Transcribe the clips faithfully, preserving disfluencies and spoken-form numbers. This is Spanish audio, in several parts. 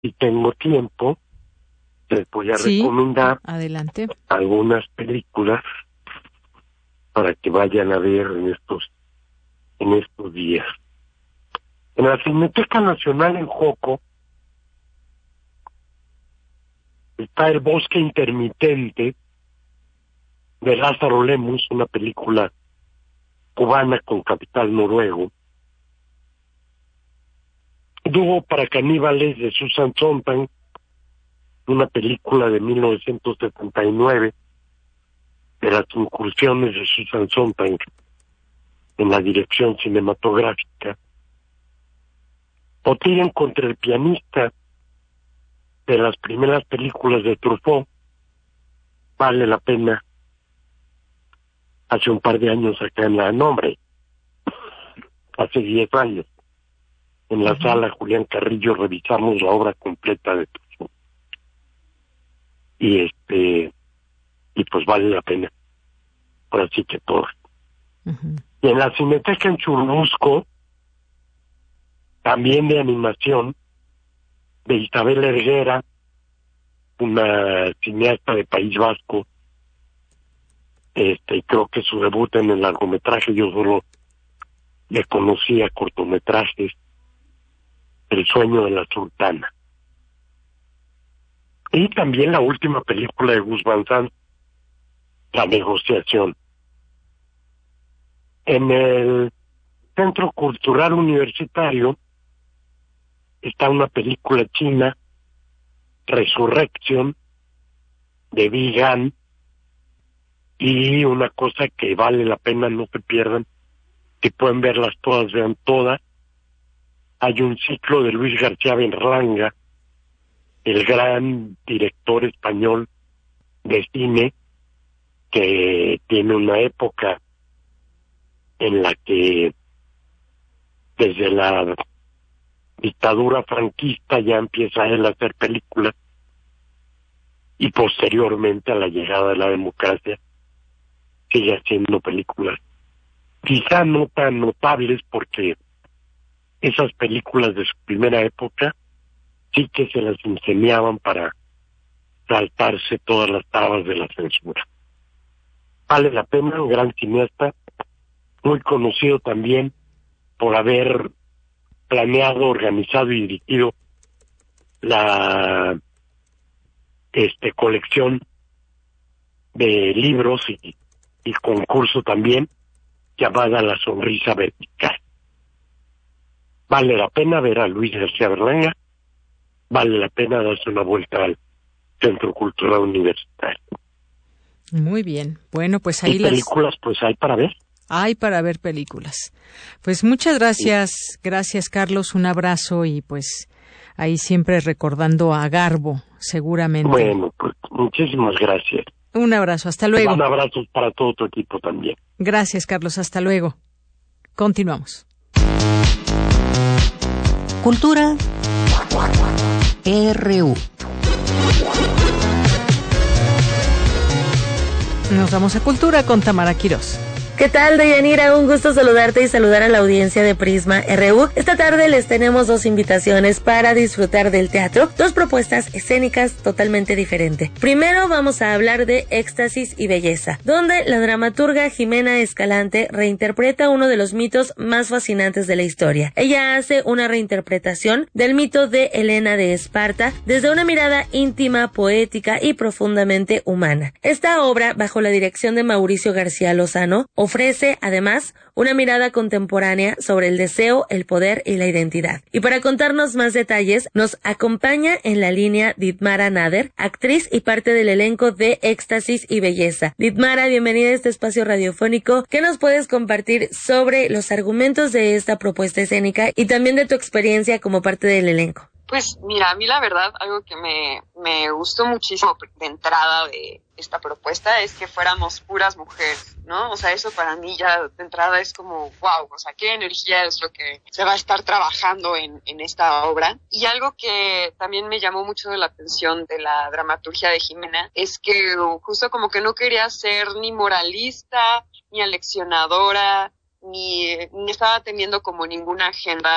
si tengo tiempo, les voy a sí, recomendar adelante. algunas películas para que vayan a ver en estos en estos días. En la Cineteca Nacional en Joco está El Bosque Intermitente de Lázaro Lemus, una película cubana con capital noruego. Dúo para caníbales de Susan Sontag, una película de mil novecientos setenta y nueve de las incursiones de Susan Sontag en la dirección cinematográfica. O Tiren contra el pianista, de las primeras películas de Truffaut, vale la pena. Hace un par de años acá en la Nombre, hace diez años, en la uh-huh. sala Julián Carrillo revisamos la obra completa de Truffaut. Y este, y pues vale la pena. Por así que todo. Uh-huh. Y en la Cineteca en Churubusco, también de animación, de Isabel Erguera, una cineasta de País Vasco, este, y creo que su debut en el largometraje, yo solo le conocía cortometrajes, El sueño de la sultana. Y también la última película de Gus Van Sant, La negociación. En el Centro Cultural Universitario está una película china, Resurrección, de Bi Gan, y una cosa que vale la pena, no se pierdan, que pueden verlas todas, vean todas. Hay un ciclo de Luis García Berlanga, el gran director español de cine, que tiene una época en la que desde la dictadura franquista ya empieza él a hacer películas, y posteriormente a la llegada de la democracia sigue haciendo películas quizá no tan notables, porque esas películas de su primera época sí que se las ingeniaban para saltarse todas las trabas de la censura. Vale la pena, un gran cineasta, muy conocido también por haber planeado, organizado y dirigido la este colección de libros y, y concurso también, llamada La Sonrisa Vertical. Vale la pena ver a Luis García Berlanga, vale la pena darse una vuelta al Centro Cultural Universitario. Muy bien, bueno, pues ahí y las... películas pues hay para ver. Hay para ver películas. Pues muchas gracias, sí. gracias Carlos, un abrazo, y pues ahí siempre recordando a Garbo, seguramente. Bueno, pues muchísimas gracias. Un abrazo, hasta luego. Un abrazo para todo tu equipo también. Gracias Carlos, hasta luego. Continuamos. Cultura R U. Nos vamos a Cultura con Tamara Quirós. ¿Qué tal, Deyanira? Un gusto saludarte y saludar a la audiencia de Prisma R U. Esta tarde les tenemos dos invitaciones para disfrutar del teatro, dos propuestas escénicas totalmente diferentes. Primero vamos a hablar de Éxtasis y Belleza, donde la dramaturga Jimena Escalante reinterpreta uno de los mitos más fascinantes de la historia. Ella hace una reinterpretación del mito de Helena de Esparta desde una mirada íntima, poética y profundamente humana. Esta obra, bajo la dirección de Mauricio García Lozano, ofrece, además, una mirada contemporánea sobre el deseo, el poder y la identidad. Y para contarnos más detalles, nos acompaña en la línea Ditmara Nader, actriz y parte del elenco de Éxtasis y Belleza. Ditmara, bienvenida a este espacio radiofónico. ¿Qué nos puedes compartir sobre los argumentos de esta propuesta escénica y también de tu experiencia como parte del elenco? Pues mira, a mí la verdad, algo que me, me gustó muchísimo de entrada de esta propuesta es que fuéramos puras mujeres, ¿no? O sea, eso para mí ya de entrada es como, wow, o sea, qué energía es lo que se va a estar trabajando en, en esta obra. Y algo que también me llamó mucho la atención de la dramaturgia de Jimena es que justo como que no quería ser ni moralista, ni aleccionadora, ni, ni estaba teniendo como ninguna agenda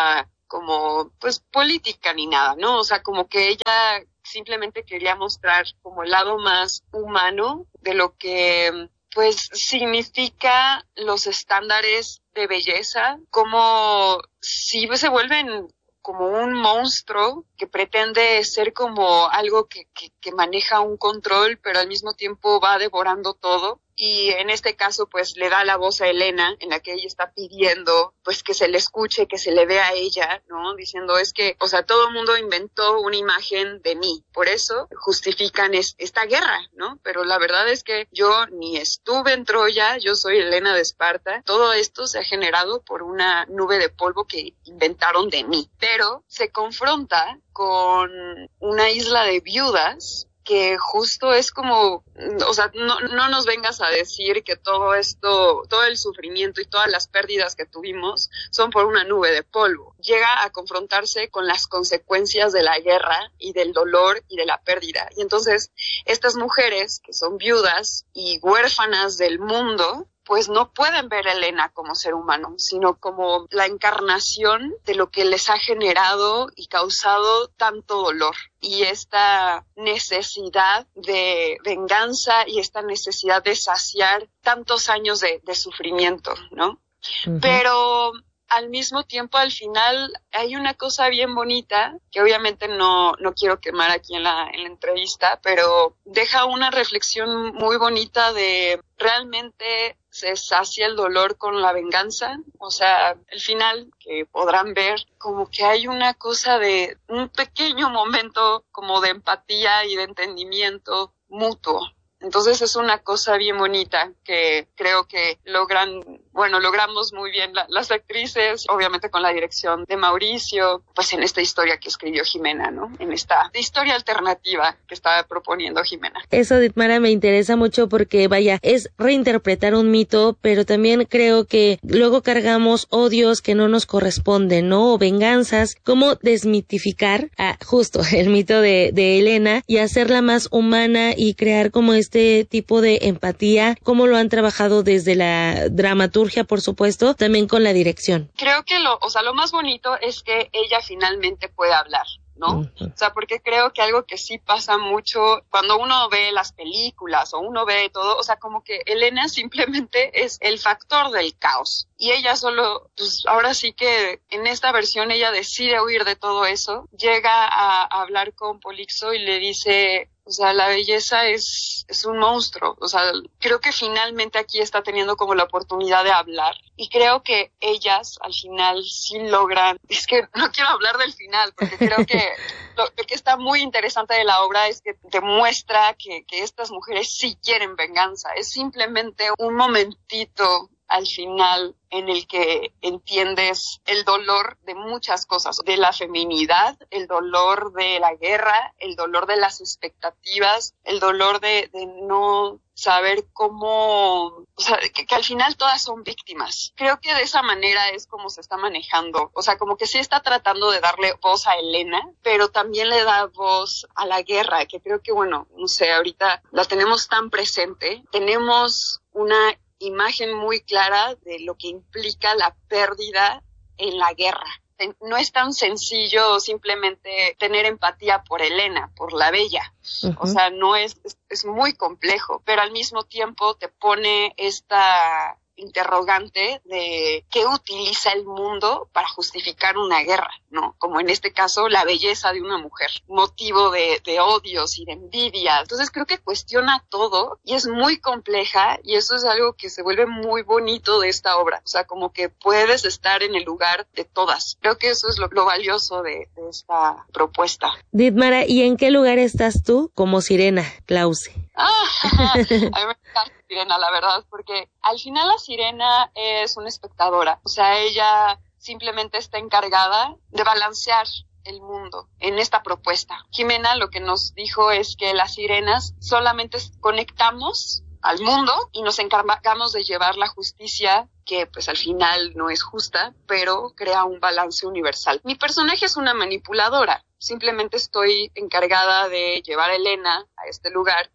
como pues política ni nada, ¿no? O sea, como que ella simplemente quería mostrar como el lado más humano de lo que pues significa los estándares de belleza, como si se vuelven como un monstruo que pretende ser como algo que, que, que maneja un control, pero al mismo tiempo va devorando todo. Y en este caso, pues, le da la voz a Elena, en la que ella está pidiendo, pues, que se le escuche, que se le vea a ella, ¿no? Diciendo, es que, o sea, todo el mundo inventó una imagen de mí. Por eso justifican es, esta guerra, ¿no? Pero la verdad es que yo ni estuve en Troya, yo soy Helena de Esparta. Todo esto se ha generado por una nube de polvo que inventaron de mí. Pero se confronta con una isla de viudas que justo es como, o sea, no, no nos vengas a decir que todo esto, todo el sufrimiento y todas las pérdidas que tuvimos son por una nube de polvo. Llega a confrontarse con las consecuencias de la guerra y del dolor y de la pérdida. Y entonces, estas mujeres que son viudas y huérfanas del mundo, pues no pueden ver a Helena como ser humano, sino como la encarnación de lo que les ha generado y causado tanto dolor. Y esta necesidad de venganza y esta necesidad de saciar tantos años de, de sufrimiento, ¿no? Uh-huh. Pero al mismo tiempo, al final, hay una cosa bien bonita, que obviamente no, no quiero quemar aquí en la, en la entrevista, pero deja una reflexión muy bonita de realmente se sacia el dolor con la venganza. O sea, el final que podrán ver, como que hay una cosa de un pequeño momento como de empatía y de entendimiento mutuo. Entonces es una cosa bien bonita que creo que logran, bueno, logramos muy bien la, las actrices, obviamente con la dirección de Mauricio, pues en esta historia que escribió Jimena, ¿no? En esta historia alternativa que estaba proponiendo Jimena. Eso, Ditmara, me interesa mucho porque, vaya, es reinterpretar un mito, pero también creo que luego cargamos odios que no nos corresponden, ¿no? O venganzas, cómo desmitificar a, justo el mito de, de Helena y hacerla más humana y crear como este este tipo de empatía, cómo lo han trabajado desde la dramaturgia, por supuesto, también con la dirección. Creo que lo, o sea, lo más bonito es que ella finalmente puede hablar, ¿no? Uh-huh. O sea, porque creo que algo que sí pasa mucho cuando uno ve las películas o uno ve todo, o sea, como que Helena simplemente es el factor del caos. Y ella solo, pues ahora sí que en esta versión ella decide huir de todo eso, llega a, a hablar con Polixo y le dice, o sea, la belleza es, es un monstruo. O sea, creo que finalmente aquí está teniendo como la oportunidad de hablar. Y creo que ellas al final sí logran, es que no quiero hablar del final, porque creo que lo, lo que está muy interesante de la obra es que demuestra que, que estas mujeres sí quieren venganza. Es simplemente un momentito al final en el que entiendes el dolor de muchas cosas, de la feminidad, el dolor de la guerra, el dolor de las expectativas, el dolor de, de no saber cómo, o sea, que, que al final todas son víctimas. Creo que de esa manera es como se está manejando, o sea, como que sí está tratando de darle voz a Helena, pero también le da voz a la guerra, que creo que, bueno, no sé, ahorita la tenemos tan presente, tenemos una imagen muy clara de lo que implica la pérdida en la guerra. No es tan sencillo simplemente tener empatía por Helena, por la bella. Uh-huh. O sea, no es, es, es muy complejo, pero al mismo tiempo te pone esta interrogante de qué utiliza el mundo para justificar una guerra, ¿no? Como en este caso, la belleza de una mujer, motivo de, de odios y de envidia. Entonces creo que cuestiona todo y es muy compleja y eso es algo que se vuelve muy bonito de esta obra. O sea, como que puedes estar en el lugar de todas. Creo que eso es lo, lo valioso de, de esta propuesta. Ditmara, ¿y en qué lugar estás tú como Sirena, Clause? Ah, a mí me encanta Sirena, la verdad, porque al final la Sirena es una espectadora. O sea, ella simplemente está encargada de balancear el mundo en esta propuesta. Jimena lo que nos dijo es que las sirenas solamente conectamos al mundo y nos encargamos de llevar la justicia que pues al final no es justa, pero crea un balance universal. Mi personaje es una manipuladora. Simplemente estoy encargada de llevar a Helena a este lugar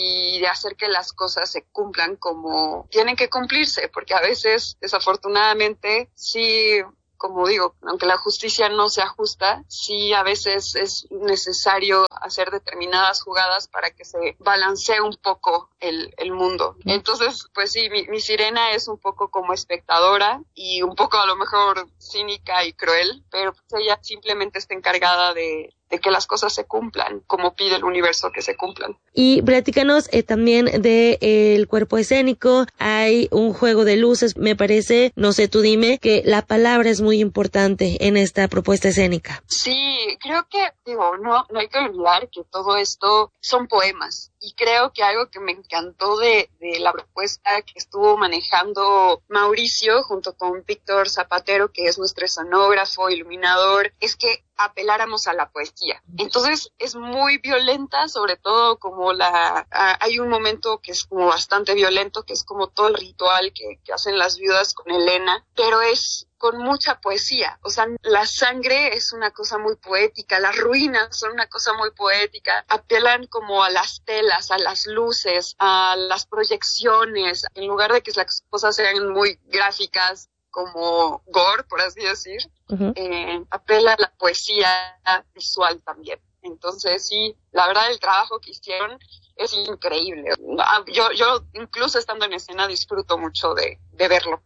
y de hacer que las cosas se cumplan como tienen que cumplirse, porque a veces, desafortunadamente, sí como digo, aunque la justicia no sea justa, sí a veces es necesario hacer determinadas jugadas para que se balancee un poco el, el mundo. Entonces, pues sí, mi, mi sirena es un poco como espectadora y un poco a lo mejor cínica y cruel, pero pues ella simplemente está encargada de de que las cosas se cumplan, como pide el universo que se cumplan. Y platícanos eh, también de eh, el cuerpo escénico. Hay un juego de luces, me parece, no sé, tú dime, que la palabra es muy importante en esta propuesta escénica. Sí, creo que, digo, no, no hay que olvidar que todo esto son poemas. Y creo que algo que me encantó de, de la propuesta que estuvo manejando Mauricio junto con Víctor Zapatero, que es nuestro escenógrafo, iluminador, es que apeláramos a la poesía. Entonces es muy violenta, sobre todo como la... A, hay un momento que es como bastante violento, que es como todo el ritual que, que hacen las viudas con Helena, pero es con mucha poesía. O sea, la sangre es una cosa muy poética, las ruinas son una cosa muy poética, apelan como a las telas, a las luces, a las proyecciones, en lugar de que las cosas sean muy gráficas, como gore, por así decir, uh-huh. eh, apela a la poesía visual también. Entonces, sí, la verdad el trabajo que hicieron es increíble. Yo, yo incluso estando en escena disfruto mucho de, de verlo.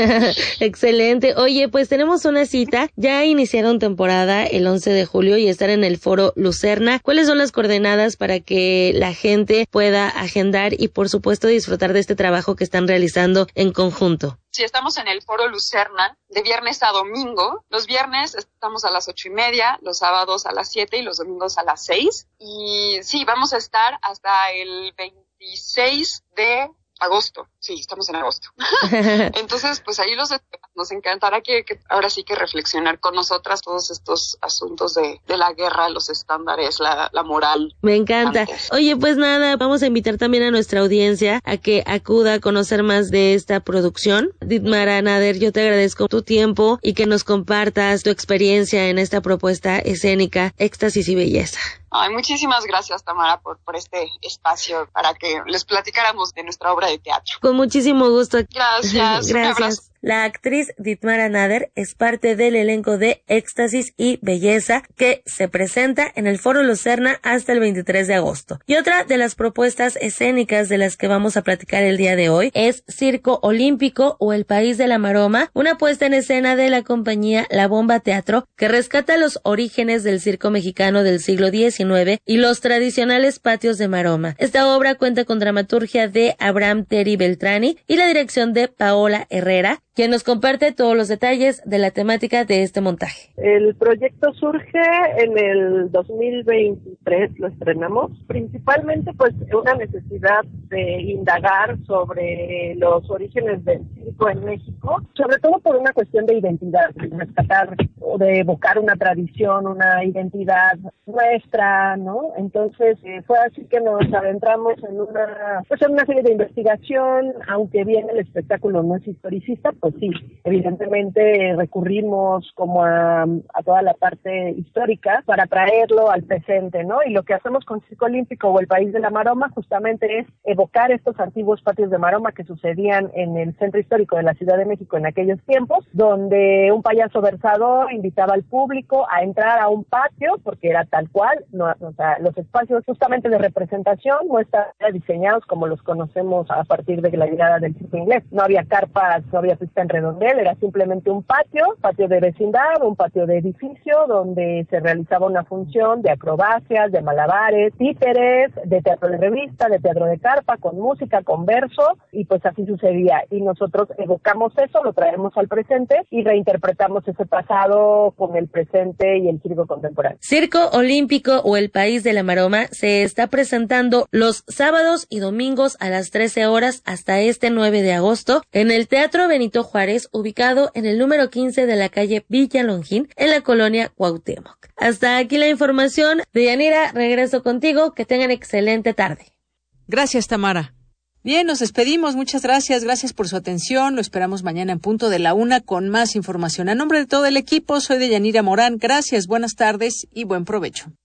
Excelente. Oye, pues tenemos una cita. Ya iniciaron temporada el once de julio y están en el Foro Lucerna. ¿Cuáles son las coordenadas para que la gente pueda agendar y, por supuesto, disfrutar de este trabajo que están realizando en conjunto? Sí, estamos en el Foro Lucerna de viernes a domingo. Los viernes estamos a las ocho y media, los sábados a las siete y los domingos a las seis. Y sí, vamos a estar hasta el veintiséis de agosto. Sí, estamos en agosto. Entonces, pues ahí los nos encantará que, que ahora sí que reflexionar con nosotras todos estos asuntos de, de la guerra, los estándares, la, la moral. Me encanta. Antes. Oye, pues nada, vamos a invitar también a nuestra audiencia a que acuda a conocer más de esta producción. Ditmara Nader, yo te agradezco tu tiempo y que nos compartas tu experiencia en esta propuesta escénica Éxtasis y Belleza. Ay, muchísimas gracias, Tamara, por, por este espacio para que les platicáramos de nuestra obra de teatro. Con muchísimo gusto. Gracias. Gracias. Un abrazo. La actriz Ditmara Nader es parte del elenco de Éxtasis y Belleza que se presenta en el Foro Lucerna hasta el veintitrés de agosto. Y otra de las propuestas escénicas de las que vamos a platicar el día de hoy es Circo Olímpico o El País de la Maroma, una puesta en escena de la compañía La Bomba Teatro que rescata los orígenes del circo mexicano del siglo diecinueve y los tradicionales patios de maroma. Esta obra cuenta con dramaturgia de Abraham Teri Beltrani y la dirección de Paola Herrera, quien nos comparte todos los detalles de la temática de este montaje. El proyecto surge en el dos mil veintitrés, lo estrenamos, principalmente pues una necesidad de indagar sobre los orígenes del circo en México, sobre todo por una cuestión de identidad, de rescatar o de evocar una tradición, una identidad nuestra, ¿no? Entonces eh, fue así que nos adentramos en una, pues en una serie de investigación, aunque bien el espectáculo no es historicista, pues sí, evidentemente recurrimos como a, a toda la parte histórica para traerlo al presente, ¿no? Y lo que hacemos con Circo Olímpico o El País de la Maroma justamente es evocar estos antiguos patios de maroma que sucedían en el centro histórico de la Ciudad de México en aquellos tiempos, donde un payaso versador invitaba al público a entrar a un patio, porque era tal cual, no, o sea, los espacios justamente de representación no estaban diseñados como los conocemos a partir de la llegada del circo inglés. No había carpas, no había pista en redondel, era simplemente un patio, patio de vecindad, un patio de edificio donde se realizaba una función de acrobacias, de malabares, títeres, de teatro de revista, de teatro de carpa, con música, con verso, y pues así sucedía. Y nosotros evocamos eso, lo traemos al presente y reinterpretamos ese pasado con el presente y el circo contemporáneo. Circo Olímpico o El País de la Maroma se está presentando los sábados y domingos a las trece horas hasta este nueve de agosto en el Teatro Benito Juárez, ubicado en el número quince de la calle Villa Longín, en la colonia Cuauhtémoc. Hasta aquí la información. Deyanira, regreso contigo. Que tengan excelente tarde. Gracias, Tamara. Bien, nos despedimos. Muchas gracias. Gracias por su atención. Lo esperamos mañana en punto de la una con más información. A nombre de todo el equipo, soy Deyanira Morán. Gracias, buenas tardes y buen provecho.